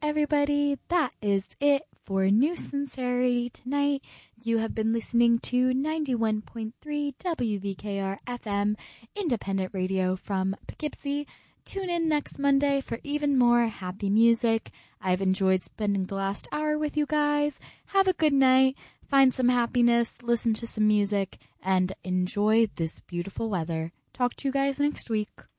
everybody. That is it for New Sincerity tonight. You have been listening to 91.3 WVKR FM, independent radio from Poughkeepsie. Tune in next Monday for even more happy music. I've enjoyed spending the last hour with you guys. Have a good night. Find some happiness, listen to some music, and enjoy this beautiful weather. Talk to you guys next week.